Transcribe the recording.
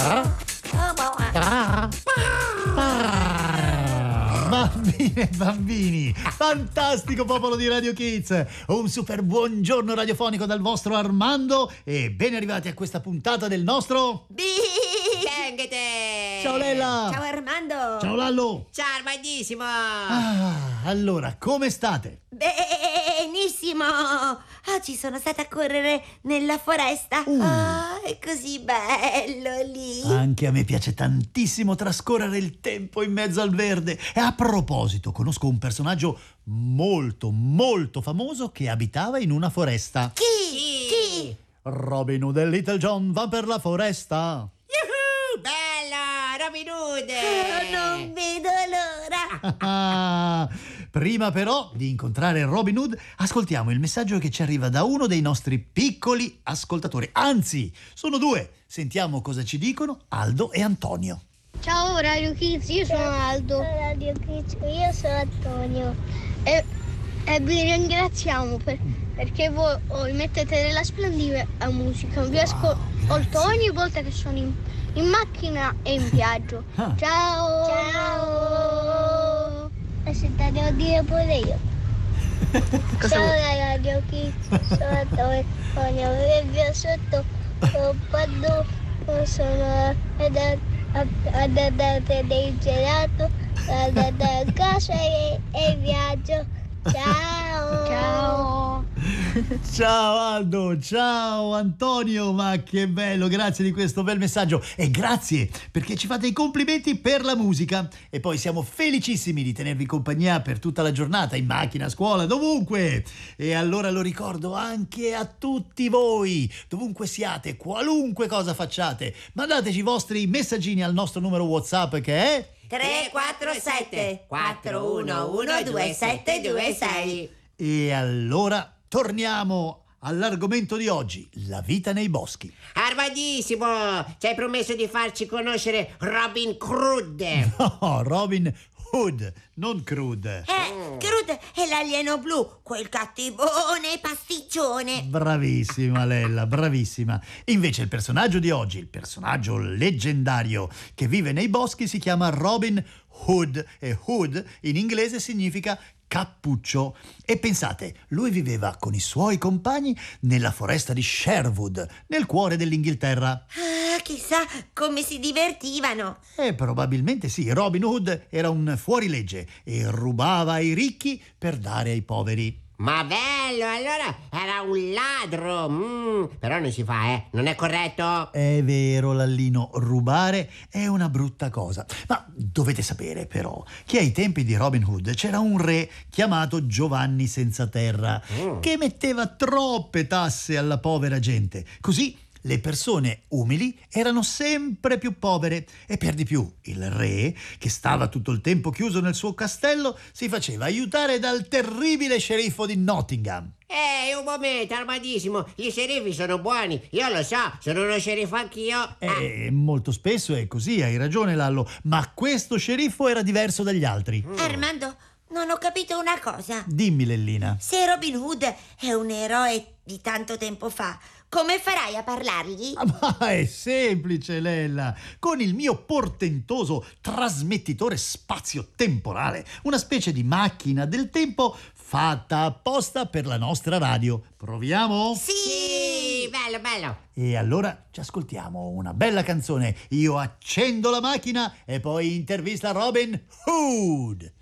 Bambine e bambini, fantastico popolo di Radio Kids, un super buongiorno radiofonico dal vostro Armando e ben arrivati a questa puntata del nostro Benghete! Ciao Lella! Ciao Armando! Ciao Lallo! Ciao Armandissimo! Allora, come state? Benissimo! Oggi sono stata a correre nella foresta. È così bello lì. Anche a me piace tantissimo trascorrere il tempo in mezzo al verde. E a proposito, conosco un personaggio molto, molto famoso che abitava in una foresta. Chi? Robin Hood e Little John va per la foresta. Yuhu! Bello! Robin Hood! Non vedo l'ora. Prima però di incontrare Robin Hood, ascoltiamo il messaggio che ci arriva da uno dei nostri piccoli ascoltatori. Anzi, sono due. Sentiamo cosa ci dicono Aldo e Antonio. Ciao Radio Kids, io sono Aldo. Ciao Radio Kids, io sono Antonio. E vi ringraziamo perché voi mettete della splendida musica. Vi ascolto ogni volta che sono in macchina e in viaggio. Ciao! Ciao! Se te devo dire pure io. Ciao Radio Kids, sono Antonio, vivo sotto quando sono andate del gelato, andate a casa e viaggio. Ciao! Ciao! Ciao Aldo, ciao Antonio, ma che bello, grazie di questo bel messaggio e grazie perché ci fate i complimenti per la musica e poi siamo felicissimi di tenervi compagnia per tutta la giornata, in macchina, a scuola, dovunque. E allora lo ricordo anche a tutti voi, dovunque siate, qualunque cosa facciate, mandateci i vostri messaggini al nostro numero WhatsApp che è 347 411 2726. E allora torniamo all'argomento di oggi, la vita nei boschi. Armandissimo! Ci hai promesso di farci conoscere Robin Hood! No, Robin Hood, non Crude. Crude è l'alieno blu, quel cattivone pasticcione. Bravissima Lella, bravissima. Invece il personaggio di oggi, il personaggio leggendario che vive nei boschi si chiama Robin Hood e Hood in inglese significa cappuccio. E pensate, lui viveva con i suoi compagni nella foresta di Sherwood, nel cuore dell'Inghilterra. Chissà come si divertivano. Probabilmente sì, Robin Hood era un fuorilegge e rubava ai ricchi per dare ai poveri. Ma bello, allora era un ladro. Però non si fa, non è corretto? È vero, Lallino, rubare è una brutta cosa. Ma dovete sapere però che ai tempi di Robin Hood c'era un re chiamato Giovanni Senza Terra che metteva troppe tasse alla povera gente. Così le persone umili erano sempre più povere e per di più il re, che stava tutto il tempo chiuso nel suo castello, si faceva aiutare dal terribile sceriffo di Nottingham. Un momento, Armandissimo, i sceriffi sono buoni, io lo so, sono uno sceriffo anch'io. Molto spesso è così, hai ragione Lallo, ma questo sceriffo era diverso dagli altri. Armando, non ho capito una cosa. Dimmi Lellina. Se Robin Hood è un eroe di tanto tempo fa, come farai a parlargli? Ma è semplice, Lella. Con il mio portentoso trasmettitore spazio-temporale, una specie di macchina del tempo fatta apposta per la nostra radio. Proviamo? Sì, bello, bello. E allora ci ascoltiamo una bella canzone. Io accendo la macchina e poi intervista Robin Hood.